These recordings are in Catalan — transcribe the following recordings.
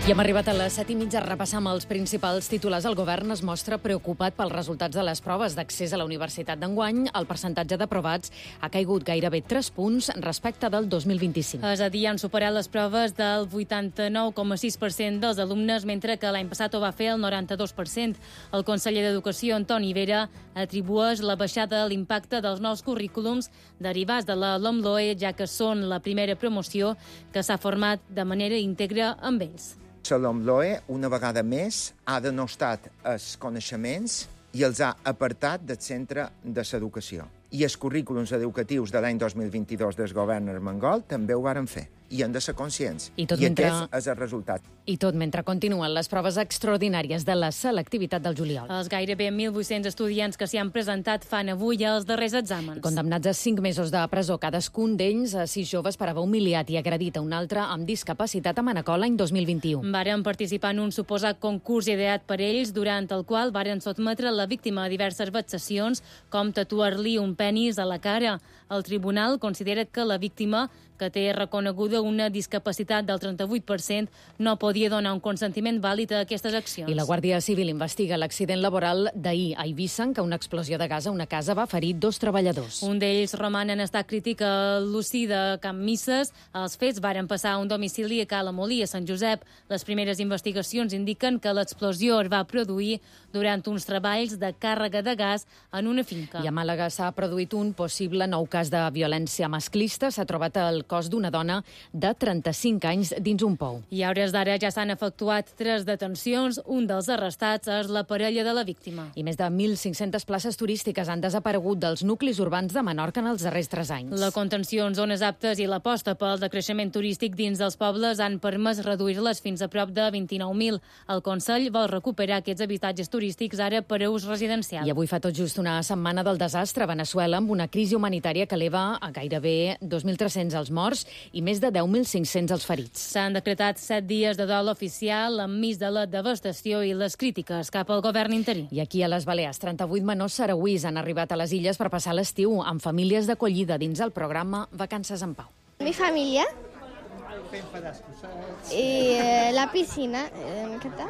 I hem arribat a les 7:30 a repassar amb els principals titulars. El govern es mostra preocupat pels resultats de les proves d'accés a la universitat d'enguany. El percentatge d'aprovats ha caigut gairebé 3 punts respecte del 2025. És a dir, han superat les proves del 89,6% dels alumnes, mentre que l'any passat ho va fer el 92%. El conseller d'Educació, Antoni Vera, atribueix la baixada a l'impacte dels nous currículums derivats de la LOMLOE, ja que són la primera promoció que s'ha format de manera íntegra amb ells. La LOMLOE, una vegada més, ha denostat els coneixements i els ha apartat del centre de l'educació. I els currículums educatius de l'any 2022 del govern armengol també ho varen fer. I han de ser conscients. I aquest és el resultat. I tot mentre continuen les proves extraordinàries de la selectivitat del juliol. Els gairebé 1.800 estudiants que s'hi han presentat fan avui els darrers exàmens. Condemnats a 5 mesos de presó, cadascun d'ells a 6 joves per haver humiliat i agredit a un altre amb discapacitat a Manacor l'any 2021. Varen participar en un suposat concurs ideat per ells, durant el qual varen sotmetre la víctima a diverses vexacions, com tatuar-li un penis a la cara. El tribunal considera que la víctima, que té reconeguda una discapacitat del 38%, no podia donar un consentiment vàlid a aquestes accions. I la Guàrdia Civil investiga l'accident laboral d'ahir a Eivissa, en què una explosió de gas a una casa va ferir 2 treballadors. Un d'ells roman en estat crític a l'UCI de Can Misses. Els fets varen passar a un domicili a Cala Molí, a Sant Josep. Les primeres investigacions indiquen que l'explosió es va produir durant uns treballs de càrrega de gas en una finca. I a Màlaga s'ha produït un possible nou cas de violència masclista. S'ha trobat el cos d'una dona de 35 anys dins un pou. I a hores d'ara ja s'han efectuat 3 detencions. Un dels arrestats és la parella de la víctima. I més de 1.500 places turístiques han desaparegut dels nuclis urbans de Menorca en els darrers 3 anys. La contenció en zones aptes i l'aposta pel decreixement turístic dins dels pobles han permès reduir-les fins a prop de 29.000. El Consell vol recuperar aquests habitatges turístics ara per a ús residencial. I avui fa tot just una setmana del desastre a Veneçuela, amb una crisi humanitària que eleva a gairebé 2.300 els morts i més de 10.500 els ferits. S'han decretat 7 dies de dol oficial enmig de la devastació i les crítiques cap al govern interí. I aquí a les Balears, 38 menors sarauís han arribat a les illes per passar l'estiu amb famílies d'acollida dins el programa Vacances en Pau. Mi familia y la piscina, me encanta.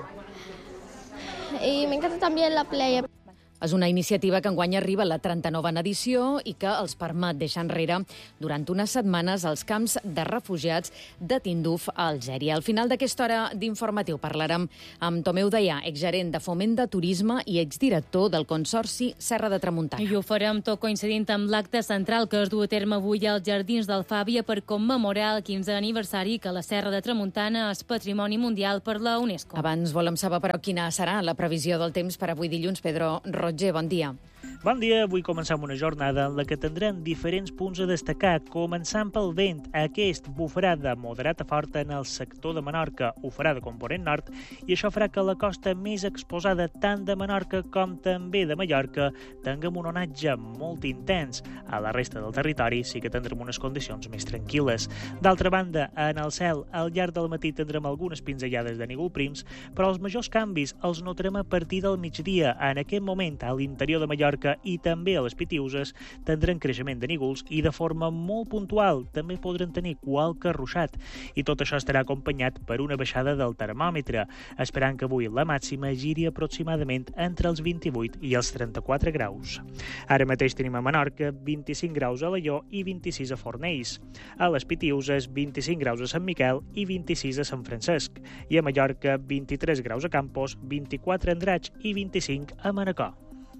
Y me encanta también la playa. És una iniciativa que enguany arriba a la 39a edició i que els permet deixar enrere durant unes setmanes els camps de refugiats de Tinduf a Algèria. Al final d'aquesta hora d'informatiu parlarem amb Tomeu Deià, exgerent de Foment de Turisme i exdirector del Consorci Serra de Tramuntana. I ho farem tot coincidint amb l'acte central que es du a terme avui als Jardins d'Alfàbia per commemorar el 15è aniversari que la Serra de Tramuntana és Patrimoni Mundial per la UNESCO. Abans volem saber, però, quina serà la previsió del temps per avui dilluns. Pedro Roger, bon dia. Bon dia, avui comencem una jornada en la que tindrem diferents punts a destacar, començant pel vent. Aquest bufarà de moderat a fort en el sector de Menorca, ho farà de component nord, i això farà que la costa més exposada tant de Menorca com també de Mallorca tinguem un onatge molt intens. A la resta del territori sí que tindrem unes condicions més tranquil·les. D'altra banda, en el cel, al llarg del matí tindrem algunes pinzellades de núvols prims, però els majors canvis els notarem a partir del migdia. En aquest moment, a l'interior de Mallorca i també a les Pitiüses tindran creixement de núvols i de forma molt puntual també podran tenir qualque ruixat. I tot això estarà acompanyat per una baixada del termòmetre, esperant que avui la màxima giri aproximadament entre els 28 i els 34 graus. Ara mateix tenim a Menorca 25 graus a Alaior i 26 a Fornells. A les Pitiüses 25 graus a Sant Miquel i 26 a Sant Francesc. I a Mallorca 23 graus a Campos, 24 a Andratx i 25 a Manacor.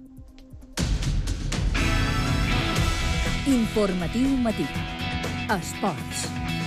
Informatiu matí. Esports.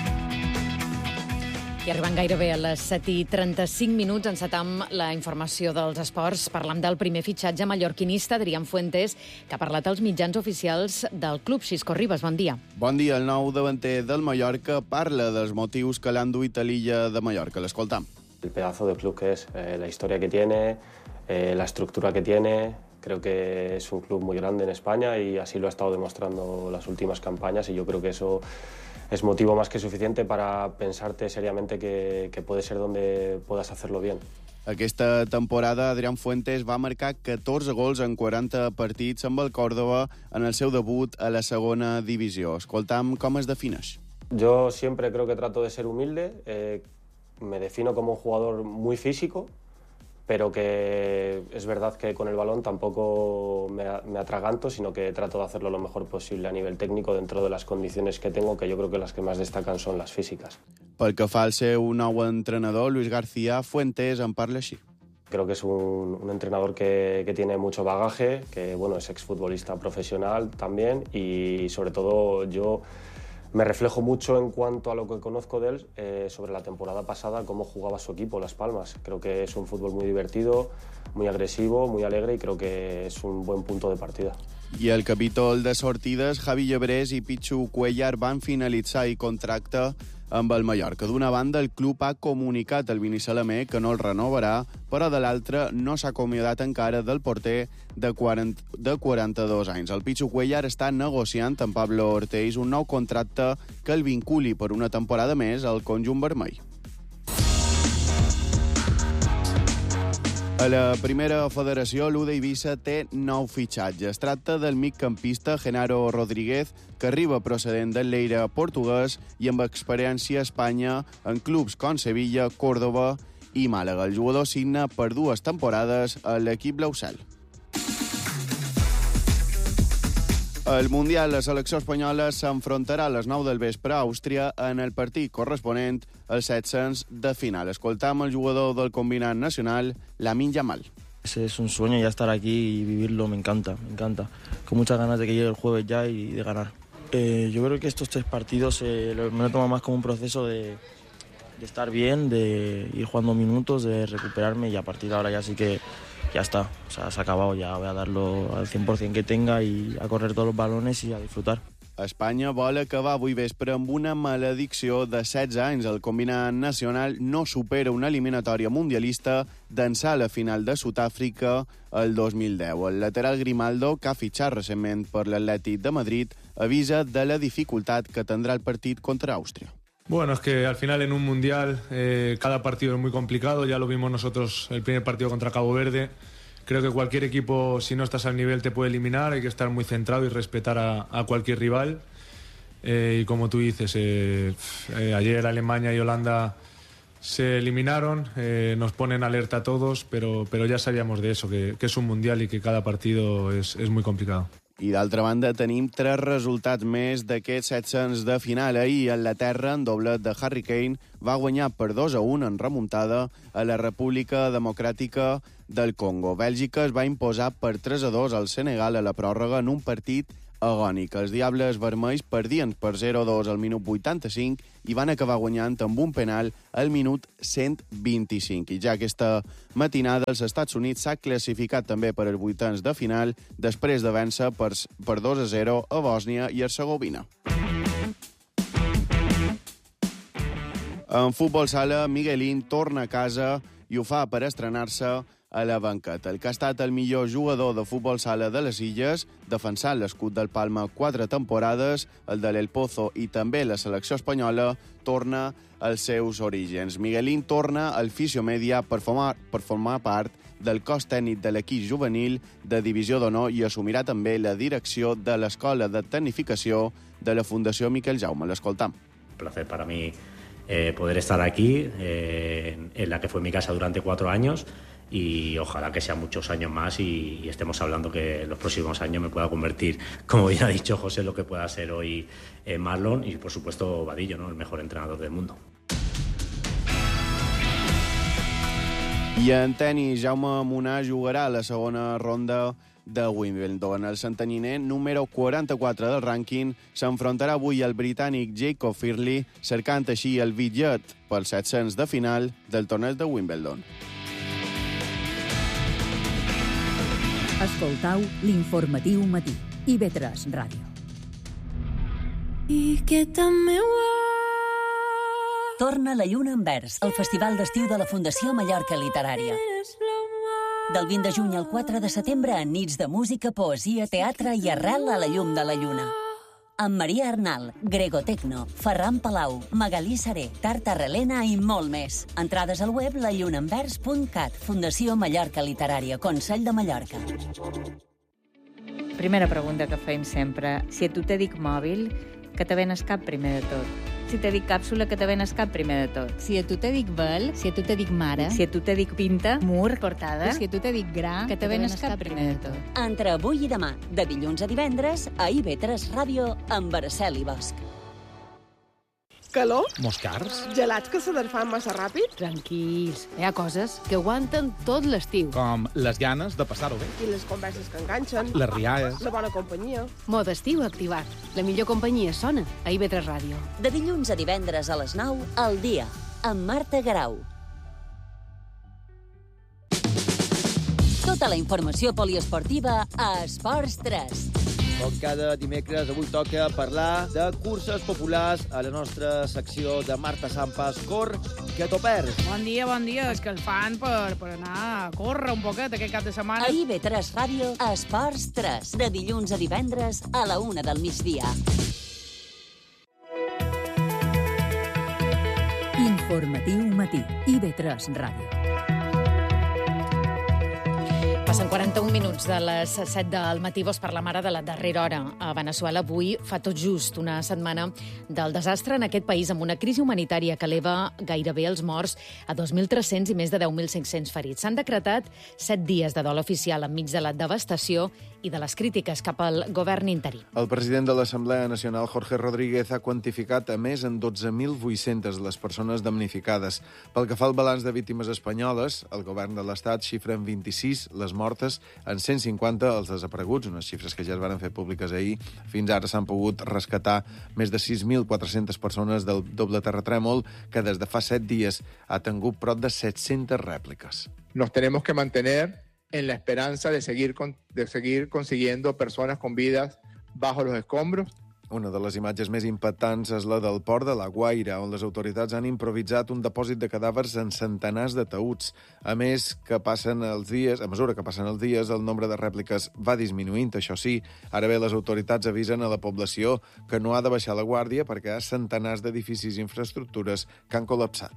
I arribant gairebé a les 7:35, encetam la informació dels esports. Parlam del primer fitxatge mallorquinista, Adrián Fuentes, que ha parlat als mitjans oficials del club. Xisco Ribas, bon dia. Bon dia. El nou davanter del Mallorca parla dels motius que l'han duit a l'illa de Mallorca. L'escoltam. El pedazo de club que es, la historia que tiene, la estructura que tiene. Creo que es un club muy grande en España y así lo ha estado demostrando las últimas campañas y yo creo que eso es motivo más que suficiente para pensarte seriamente que puede ser donde puedas hacerlo bien. Aquesta temporada, Adrián Fuentes va marcar 14 gols en 40 partits amb el Córdoba en el seu debut a la segona divisió. Escoltam com es defineix. Yo siempre creo que trato de ser humilde, me defino como un jugador muy físico, pero que es verdad que con el balón tampoco me atraganto, sino que trato de hacerlo lo mejor posible a nivel técnico dentro de las condiciones que tengo, que yo creo que las que más destacan son las físicas. Pel que fa al seu nou entrenador, Luis García Fuentes, en parla així. Creo que es un entrenador que tiene mucho bagaje, que bueno, es exfutbolista profesional también, y sobre todo yo me reflejo mucho en cuanto a lo que conozco de él sobre la temporada pasada, cómo jugaba su equipo, Las Palmas. Creo que es un fútbol muy divertido, muy agresivo, muy alegre, y creo que es un buen punto de partida. I el capítol de sortides, Javi Llebrés i Pichu Cuellar van finalitzar i contracte amb el Mallorca. D'una banda, el club ha comunicat al Vini Salamé que no el renovarà, però de l'altra no s'ha acomiadat encara del porter de 42 anys. El Pichu Cuellar està negociant amb Pablo Ortiz un nou contracte que el vinculi per una temporada més al conjunt vermell. A la primera federació, l'U d'Eivissa té 9 fitxatges. Es tracta del migcampista Genaro Rodríguez, que arriba procedent del Lleida portuguès i amb experiència a Espanya en clubs com Sevilla, Córdoba i Màlaga. El jugador signa per 2 temporades a l'equip Blausel. Al Mundial, la selecció espanyola s'enfrontarà a les 9 del vespre a Àustria en el partit corresponent als 700 de final. Escoltam el jugador del combinat nacional, Lamine Yamal. Es un sueño ya estar aquí y vivirlo, me encanta. Con muchas ganas de que llegue el jueves ya y de ganar. Yo creo que estos 3 partidos me lo tomo más como un proceso de estar bien, de ir jugando minutos, de recuperarme, y a partir de ahora ya sí que ya está, o sea, se ha acabado, ya voy a darlo al 100% que tenga y a correr todos los balones y a disfrutar. Espanya vol acabar avui vespre amb una maledicció de 16 anys. El combinat nacional no supera una eliminatòria mundialista d'ençà la final de Sud-àfrica el 2010. El lateral Grimaldo, que ha fitxat recentment per l'Atlètic de Madrid, avisa de la dificultat que tindrà el partit contra Àustria. Bueno, es que al final en un mundial cada partido es muy complicado. Ya lo vimos nosotros el primer partido contra Cabo Verde. Creo que cualquier equipo, si no estás al nivel, te puede eliminar. Hay que estar muy centrado y respetar a cualquier rival. Y como tú dices, ayer Alemania y Holanda se eliminaron. Nos ponen alerta a todos, pero ya sabíamos de eso, que es un mundial y que cada partido es muy complicado. I d'altra banda, tenim 3 resultats més d'aquests 700 de final. Ahir, a la terra, en doblet de Harry Kane, va guanyar per 2-1 en remuntada a la República Democràtica del Congo. Bèlgica es va imposar per 3-2 al Senegal a la pròrroga en un partit agònic. Els Diables Vermells perdien per 0-2 al minut 85 i van acabar guanyant amb un penal al minut 125. I ja aquesta matinada els Estats Units s'ha classificat també per als vuitens de final després de vèncer per 2-0 a Bòsnia i Hercegovina. En futbol sala, Miguelín torna a casa i ho fa per estrenar-se a la banqueta. El que ha estat el millor jugador de futbol sala de les Illes, defensant l'escut del Palma 4 temporades, el de l'El Pozo i també la selecció espanyola, torna als seus orígens. Miguelín torna al Fisiomèdia per formar part del cos tècnic de l'equip juvenil de Divisió d'Honor i assumirà també la direcció de l'Escola de Tecnificació de la Fundació Miquel Jaume. L'escoltam. Un placer para mí poder estar aquí, en la que fue mi casa durante 4 años, y ojalá que sean muchos años más y estemos hablando que en los próximos años me pueda convertir, como bien ha dicho José, lo que pueda ser hoy Marlon y por supuesto Vadillo, ¿no? El mejor entrenador del mundo. I en tenis, Jaume Munar jugarà a la segona ronda de Wimbledon. El santanyiner número 44 del rànquing s'enfrontarà avui al britànic Jacob Firley, cercant així el bitllet pels 700 de final del torneig de Wimbledon. Escoltau l'informatiu matí. IB3 Ràdio. I que també Torna la Lluna en Vers, el festival d'estiu de la Fundació Mallorca Literària. Del 20 de juny al 4 de setembre, en nits de música, poesia, teatre i arrel a la llum de la lluna. Amb Maria Arnal, Grego Tecno, Ferran Palau, Magalí Saré, Tarta Relena i molt més. Entrades al web lallunaenvers.cat. Fundació Mallorca Literària, Consell de Mallorca. Primera pregunta que feim sempre. Si a tu te dic mòbil, que te ven el cap primer de tot? si te dic càpsula, que te ven el cap primer de tot. Si a tu te dic vel, si a tu te dic mare, Si a tu te dic pinta, mur, portada, si a tu te dic gra, que te ven el cap primer de tot. Entre avui i demà, de dilluns a divendres, a IB3 Ràdio, amb Araceli Bosch. Calor? Moscars? Gelats que se desfan massa ràpid? Tranquils, hi ha coses que aguanten tot l'estiu. Com les ganes de passar-ho bé. I les converses que enganxen. Les rialles. La bona companyia. Mode estiu activat. La millor companyia sona a IB3 Ràdio. De dilluns a divendres a les 9, al dia, amb Marta Garau. Tota la informació poliesportiva a Esports 3. Com cada dimecres, avui toca parlar de curses populars a la nostra secció de Marta Sampas. Cor, que t'ho perds. Bon dia, és que el fan per anar a córrer un poquet aquest cap de setmana. A IB3 Ràdio, Esports 3, de dilluns a divendres a la 1 del migdia. Informatiu matí, IB3 Ràdio. Passen 41 minuts de les 7 del matí. Vols parlar, mare, de la darrera hora a Veneçuela. Avui fa tot just una setmana del desastre en aquest país, amb una crisi humanitària que eleva gairebé els morts a 2.300 i més de 10.500 ferits. S'han decretat 7 dies de dol oficial enmig de la devastació i de les crítiques cap al govern interí. El president de l'Assemblea Nacional, Jorge Rodríguez, ha quantificat a més en 12.800 les persones damnificades. Pel que fa al balanç de víctimes espanyoles, el govern de l'Estat xifra en 26 les mortes, en 150 els desapareguts, unes xifres que ja es van fer públiques ahir. Fins ara s'han pogut rescatar més de 6.400 persones del doble terratrèmol, que des de fa 7 dies ha tingut prop de 700 rèpliques. Nos tenemos que mantener en la esperanza de seguir consiguiendo personas con vidas bajo los escombros. Una de les imatges més impactants és la del port de La Guaira, on les autoritats han improvisat un depòsit de cadàvers en centenars de taüts. A més, a mesura que passen els dies, el nombre de rèpliques va disminuint, això sí. Ara bé, les autoritats avisen a la població que no ha de baixar la guàrdia perquè hi ha centenars d'edificis i infraestructures que han col·lapsat.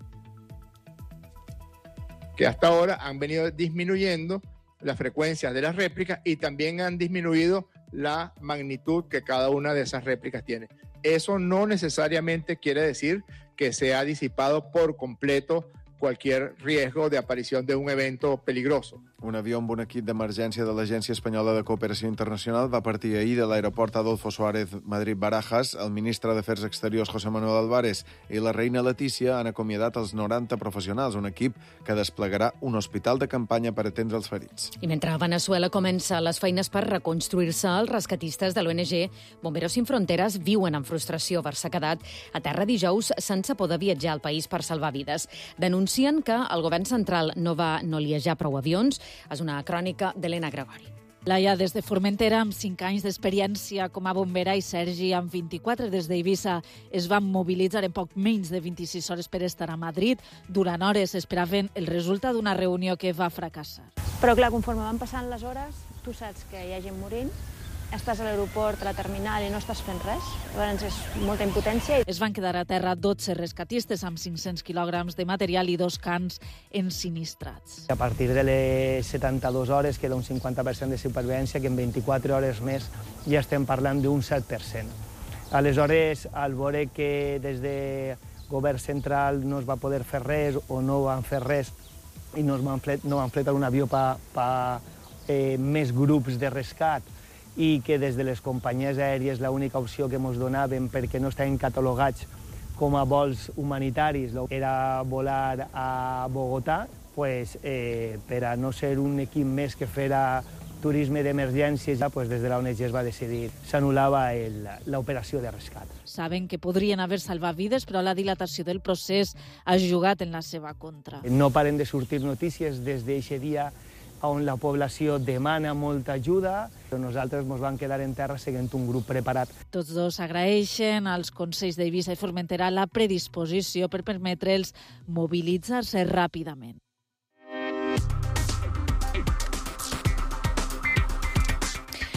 Que hasta ahora han venido disminuyendo las frecuencias de las réplicas y también han disminuido la magnitud que cada una de esas réplicas tiene. Eso no necesariamente quiere decir que se ha disipado por completo cualquier riesgo de aparición de un evento peligroso. Un avió amb un equip d'emergència de l'Agència Espanyola de Cooperació Internacional va partir ahir de l'aeroport Adolfo Suárez Madrid-Barajas. El ministre d'Afers Exteriors, José Manuel Álvarez, i la reina Letícia han acomiadat els 90 professionals, un equip que desplegarà un hospital de campanya per atendre els ferits. I mentre a Veneçuela comença les feines per reconstruir-se, els rescatistes de l'ONG Bomberos Sin Fronteres viuen en frustració haver-se quedat a terra dijous sense poder viatjar al país per salvar vides. Denuncien que el govern central no va noliejar prou avions. És una crònica d'Helena Gregori. Laia, des de Formentera, amb 5 anys d'experiència com a bombera, i Sergi, amb 24 des d'Eivissa, es van mobilitzar en poc menys de 26 hores per estar a Madrid. Durant hores esperaven el resultat d'una reunió que va fracassar. Però clar, conforme van passant les hores, tu saps que hi ha gent morint, estàs a l'aeroport, a la terminal i no estàs fent res. Llavors és molta impotència. Es van quedar a terra 12 rescatistes amb 500 quilògrams de material i 2 cans ensinistrats. A partir de les 72 hores queda un 50% de supervivència, que en 24 hores més ja estem parlant d'un 7%. Aleshores, al veure que des de govern central no es va poder fer res o no van fer res i no van fletar un avió per més grups de rescat, i que des de les companyies aèries l'única opció que ens donaven, perquè no estaven catalogats com a vols humanitaris, era volar a Bogotà, per a no ser un equip més que fera turisme d'emergències, des de l'ONG es va decidir, s'anul·lava l'operació de rescat. Saben que podrien haver salvat vides, però la dilatació del procés ha jugat en la seva contra. No paren de sortir notícies des d'aquest dia on la població demana molta ajuda. Nosaltres ens vam quedar en terra seguint un grup preparat. Tots dos agraeixen als consells d'Eivissa i Formentera la predisposició per permetre'ls mobilitzar-se ràpidament.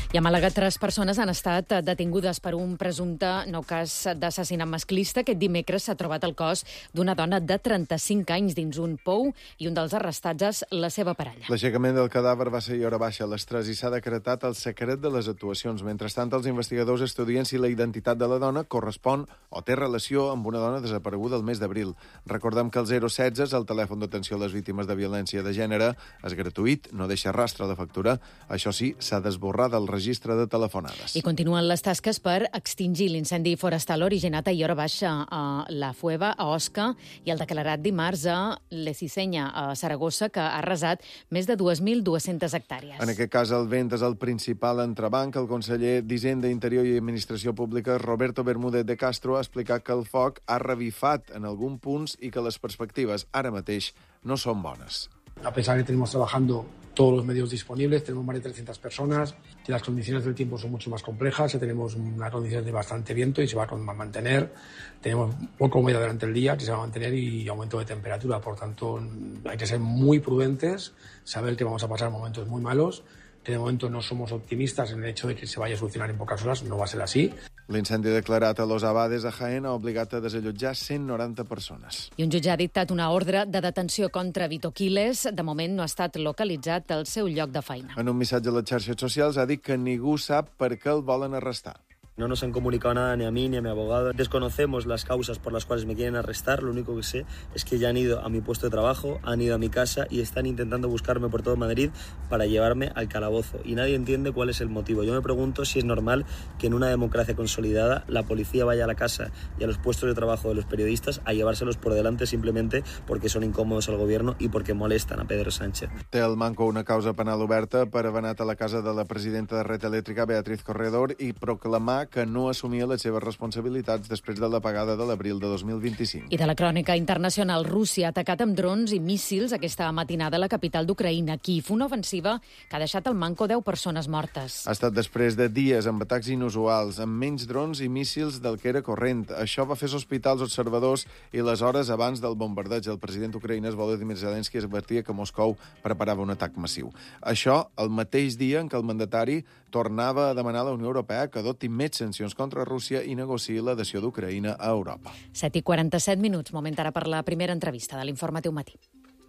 I a Màlaga 3 persones han estat detingudes per un presumpte nou cas d'assassinat masclista. Aquest dimecres s'ha trobat el cos d'una dona de 35 anys dins un pou i un dels arrestats és la seva parella. L'aixecament del cadàver va ser a hora baixa a les 3 i s'ha decretat el secret de les actuacions. Mentrestant, els investigadors estudien si la identitat de la dona correspon o té relació amb una dona desapareguda el mes d'abril. Recordem que el 016, el telèfon d'atenció a les víctimes de violència de gènere, és gratuït, no deixa rastre de factura. Això sí, s'ha d'esborrar del registre de telefonades. I continuen les tasques per extingir l'incendi forestal originat ahir a hora baixa a la Fueva, a Osca, i el declarat dimarts a l'Ecissenya, a Saragossa, que ha arrasat més de 2.200 hectàrees. En aquest cas, el vent és el principal entrebanc. El conseller d'Hisenda, Interior i Administració Pública, Roberto Bermúdez de Castro, ha explicat que el foc ha revifat en alguns punts i que les perspectives ara mateix no són bones. A pesar de que tenemos trabajando todos los medios disponibles, tenemos más de 300 personas, y las condiciones del tiempo son mucho más complejas, tenemos unas condiciones de bastante viento y se va a mantener, tenemos poca humedad durante el día que se va a mantener y aumento de temperatura, por tanto hay que ser muy prudentes, saber que vamos a pasar momentos muy malos, que de momento no somos optimistas en el hecho de que se vaya a solucionar en pocas horas, no va a ser así. L'incendi declarat a Los Abades, a Jaén, ha obligat a desallotjar 190 persones. I un jutge ha dictat una ordre de detenció contra Vito Quiles. De moment no ha estat localitzat el seu lloc de feina. En un missatge a les xarxes socials ha dit que ningú sap per què el volen arrestar. No nos han comunicado nada ni a mí ni a mi abogado. Desconocemos las causas por las cuales me quieren arrestar. Lo único que sé es que ya han ido a mi puesto de trabajo, han ido a mi casa y están intentando buscarme por todo Madrid para llevarme al calabozo. Y nadie entiende cuál es el motivo. Yo me pregunto si es normal que en una democracia consolidada la policía vaya a la casa y a los puestos de trabajo de los periodistas a llevárselos por delante simplemente porque son incómodos al gobierno y porque molestan a Pedro Sánchez. Té el Manco una causa penal oberta per haver anat a la casa de la presidenta de Red Eléctrica, Beatriz Corredor, i proclamar que no assumia les seves responsabilitats després de l'apagada de l'abril de 2025. I de la crònica internacional, Rússia ha atacat amb drons i míssils aquesta matinada a la capital d'Ucraïna, Kíev, una ofensiva que ha deixat al Manco 10 persones mortes. Ha estat després de dies amb atacs inusuals, amb menys drons i míssils del que era corrent. Això va fer sospitar els observadors i les hores abans del bombardeig. El president ucraïnès Volodymyr Zelensky advertia que Moscou preparava un atac massiu. Això el mateix dia en què el mandatari tornava a demanar a la Unió Europea que adopti més sancions contra Rússia i negociï l'adhesió d'Ucraïna a Europa. 7:47 minuts, moment ara per la primera entrevista de l'Informatiu Matí.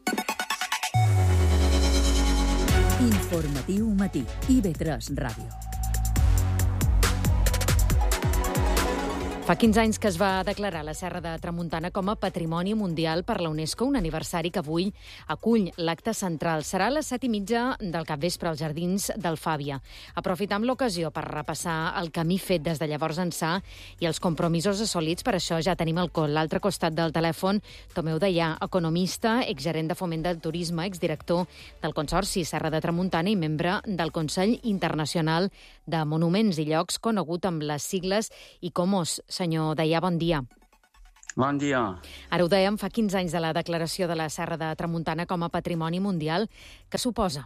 Informatiu Matí, IB3 Ràdio. Fa 15 anys que es va declarar la Serra de Tramuntana com a Patrimoni Mundial per la UNESCO, un aniversari que avui acull l'acte central. Serà a les 7:30 del capvespre als Jardins del Fàbia. Aprofitam l'ocasió per repassar el camí fet des de llavors ençà i els compromisos assolits. Per això ja tenim a l'altre costat del telèfon Tomeu Deià, economista, exgerent de Foment del Turisme, exdirector del Consorci Serra de Tramuntana i membre del Consell Internacional de Monuments i Llocs, conegut amb les sigles ICOMOS. Senyor Deià, bon dia. Bon dia. Ara ho dèiem, fa 15 anys de la declaració de la Serra de Tramuntana com a Patrimoni Mundial. Què suposa?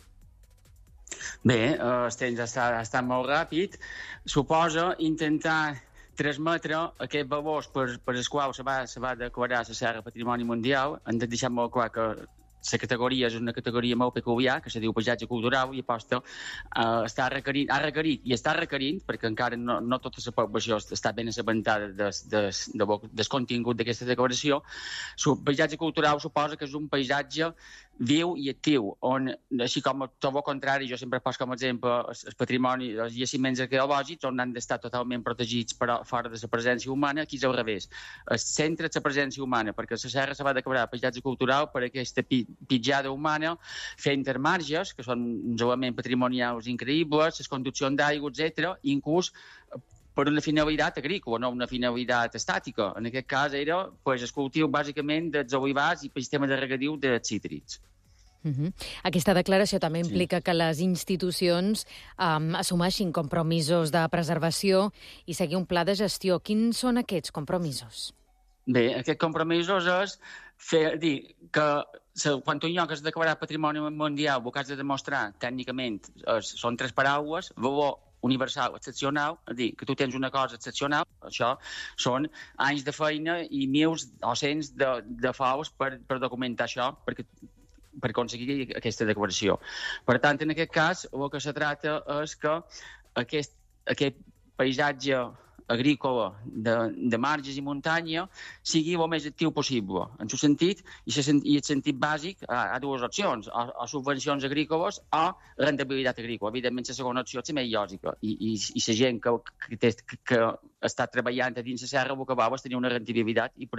Bé, el temps ha estat molt ràpid. Suposa intentar transmetre aquests valors per els quals se va declarar la Serra Patrimoni Mundial. Hem de deixar molt clar que la categoria és una categoria molt peculiar, que se diu paisatge cultural, i aposta ha requerit i està requerint, perquè encara no tota la població està ben assabentada del contingut d'aquesta declaració. El paisatge cultural suposa que és un paisatge viu i actiu, on, així com tot el contrari, jo sempre poso com a exemple el patrimoni dels jaciments arqueològics, on han d'estar totalment protegits però fora de la presència humana. Aquí és al revés. El centre és la presència humana, perquè la serra se va declarar paisatge cultural per aquesta pitjada humana, fent marges, que són uns elements patrimonials increïbles, les conduccions d'aigua, etc., inclús per una finalitat agrícola, no una finalitat estàtica. En aquest cas era el cultiu bàsicament dels olivars i el sistema de regadiu dels cítrics. Aquesta declaració també implica que les institucions assumeixin compromisos de preservació i seguir un pla de gestió. Quins són aquests compromisos? Bé, aquests compromisos és dir que quan un lloc és declarat Patrimoni Mundial, el que has de demostrar tècnicament són 3 paraules: valor universal, excepcional, és a dir, que tu tens una cosa excepcional. Això són anys de feina i mils o cents de fous per documentar això, per aconseguir aquesta declaració. Per tant, en aquest cas, el que se tracta és que aquest paisatge agrícola de marges i muntanya sigui el més actiu possible. En aquest sentit, i el sentit bàsic, hi ha dues opcions, o subvencions agrícoles o rendibilitat agrícola. Evidentment, la segona opció és més lògica, i la gent que està treballant a dins la serra el que vol és tenir una rendibilitat i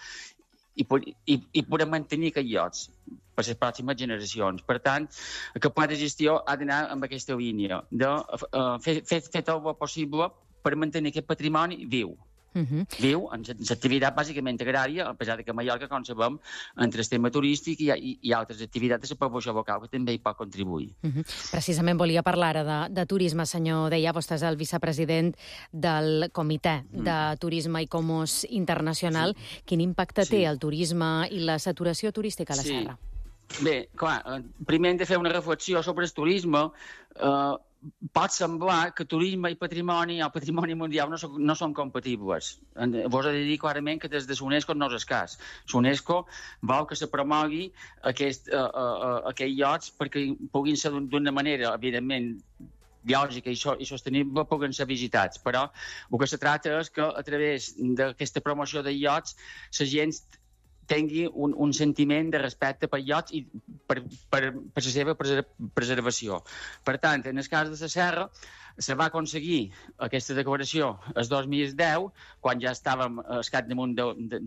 poder mantenir aquests llocs per les pròximes generacions. Per tant, el pla de gestió ha d'anar amb aquesta línia de fer tot el possible per mantenir aquest patrimoni viu. Viu en l'activitat bàsicament agrària, a pesar que a Mallorca, com sabem, entre el tema turístic i altres activitats de la població local que també hi pot contribuir. Precisament volia parlar ara de turisme, senyor Deia. Vostè és el vicepresident del Comitè de Turisme i Comerç Internacional. Quin impacte té el turisme i la saturació turística a la serra? Bé, clar, primer hem de fer una reflexió sobre el turisme. Pot semblar que turisme i patrimoni o patrimoni mundial no són compatibles. Vos he de dir clarament que des de l'UNESCO no és el cas. L'UNESCO vol que se promogui aquests llocs perquè puguin ser d'una manera, evidentment, biològica i sostenible puguen ser visitats. Però el que se tracta és que a través d'aquesta promoció de llocs la gent tingui un sentiment de respecte per llocs i per la seva preservació. Per tant, en el cas de la serra, se va aconseguir aquesta declaració el 2010, quan ja estàvem al capdamunt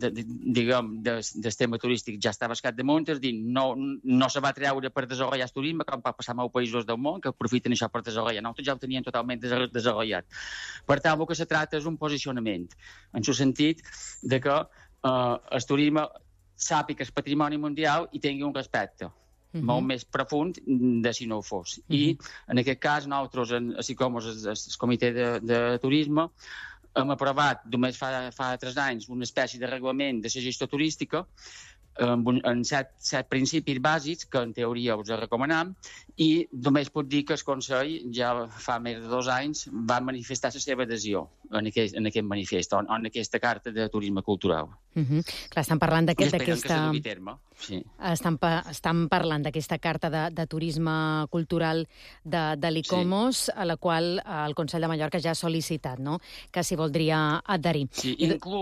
del tema turístic, ja estava al capdamunt, és a dir, no se va treure per desenvolupar el turisme, com va passar amb els països del món, que aprofiten això per desenvolupar. Nosaltres ja ho teníem totalment desenvolupat. Per tant, el que se tracta és un posicionament, en el sentit de que el turisme sàpiga el patrimoni mundial i tingui un respecte molt més profund de si no ho fos. I en aquest cas nosaltres, així com el Comitè de Turisme, hem aprovat només fa 3 anys una espècie de reglament de la gestió turística en 7 principis bàsics que en teoria us recomanem, i només puc dir que el Consell ja fa més de 2 anys va manifestar la seva adhesió en aquest manifest, o en aquesta carta de turisme cultural. Clar, estan parlant d'aquesta... Sí. Estan parlant d'aquesta carta de turisme cultural de l'ICOMOS, a la qual el Consell de Mallorca ja ha sol·licitat, no?, que s'hi voldria adherir. Sí,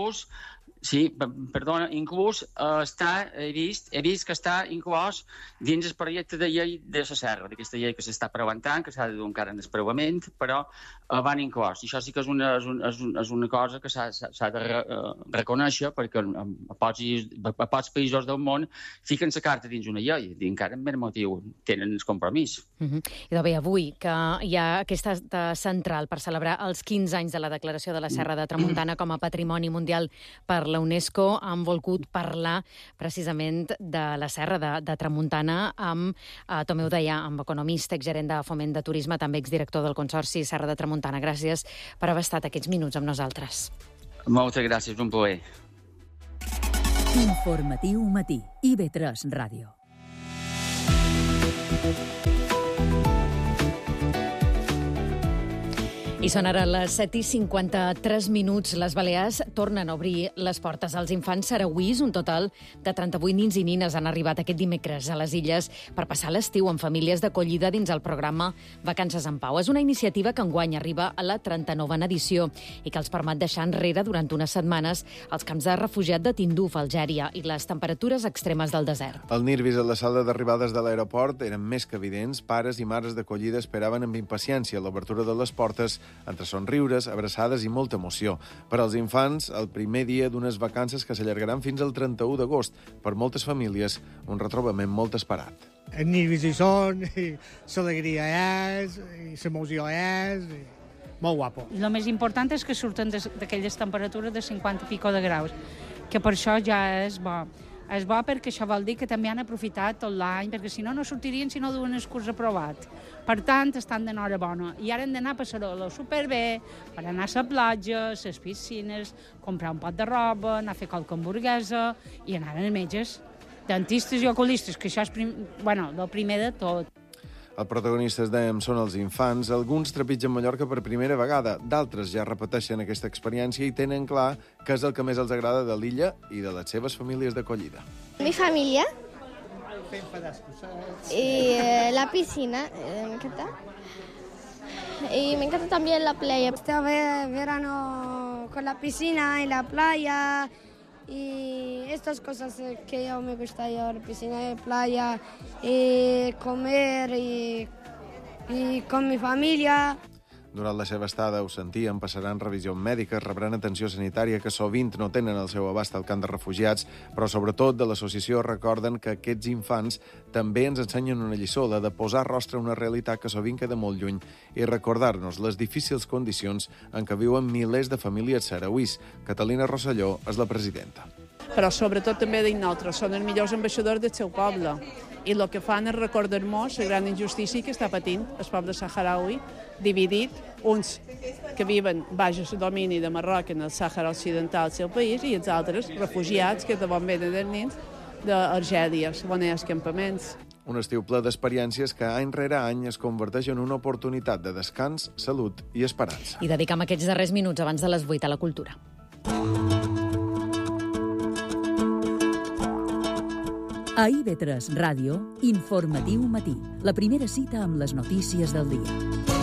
inclús he vist que està inclòs dins el projecte de llei de la serra, d'aquesta llei que s'està presentant, que s'ha de dur encara en desplegament, però van inclòs. I això sí que és una cosa que s'ha de reconèixer, perquè a pocs països del món fiquen la carta dins una llei, i encara amb més motiu tenen el compromís. I bé, avui que hi ha aquesta acte central per celebrar els 15 anys de la declaració de la Serra de Tramuntana com a Patrimoni Mundial per la UNESCO, han volgut parlar precisament de la Serra de Tramuntana amb Tomeu Deia, amb economista, exgerent de Foment de Turisme, també exdirector del Consorci Serra de Tramuntana. Gràcies per haver estat aquests minuts amb nosaltres. Moltes gràcies, un plaer. Informatiu matí, IB3 Ràdio. I són ara les 7:53. Les Balears tornen a obrir les portes als infants sarauís. Un total de 38 nins i nines han arribat aquest dimecres a les illes per passar l'estiu amb famílies d'acollida dins el programa Vacances en Pau. És una iniciativa que enguany arriba a la 39a edició i que els permet deixar enrere durant unes setmanes els camps de refugiat de Tinduf, Algèria, i les temperatures extremes del desert. Els nervis a la sala d'arribades de l'aeroport eren més que evidents. Pares i mares d'acollida esperaven amb impaciència l'obertura de les portes, entre somriures, abraçades i molta emoció. Per als infants, el primer dia d'unes vacances que s'allargaran fins al 31 d'agost. Per moltes famílies, un retrobament molt esperat. Els nervis hi són, l'alegria és, i l'emoció és... Molt guapo. El més important és que surten d'aquelles temperatures de 50 i pico de graus, que per això ja és bo. És bo perquè això vol dir que també han aprofitat tot l'any, perquè si no, no sortirien si no duen el curs aprovat. Per tant, estan d'enhorabona. I ara hem d'anar a passar-ho superbé, per anar a la platja, a les piscines, comprar un pot de roba, anar a fer qualque hamburguesa i anar als metges, dentistes i oculistes, que això és el primer de tot. Els protagonistes, dèiem, són els infants. Alguns trepitgen Mallorca per primera vegada. D'altres ja repeteixen aquesta experiència i tenen clar què és el que més els agrada de l'illa i de les seves famílies d'acollida. Mi familia y la piscina, me encanta. Y me encanta también la playa. Este verano con la piscina y la playa y estas cosas que yo me gusta, la piscina y playa y comer y con mi familia. Durant la seva estada, ho sentien, passaran revisió mèdica, rebran atenció sanitària que sovint no tenen al seu abast al camp de refugiats, però sobretot de l'associació recorden que aquests infants també ens ensenyen una lliçó, la de posar rostre a una realitat que sovint queda molt lluny i recordar-nos les difícils condicions en què viuen milers de famílies sarauís. Catalina Rosselló és la presidenta. Però sobretot també dic nosaltres, són els millors ambaixadors del seu poble i el que fan és recordar-nos la gran injustícia que està patint el poble saharaui, dividit, uns que viven baix el domini de Marroc en el Sàhara Occidental, el seu país, i els altres refugiats que de bon venen dels nins d'Argèlia, on hi ha els campaments. Un estiu ple d'experiències que any rere any es converteix en una oportunitat de descans, salut i esperança. I dedicam aquests darrers minuts abans de les 8 a la cultura. A IB3 Ràdio, Informatiu Matí. La primera cita amb les notícies del dia.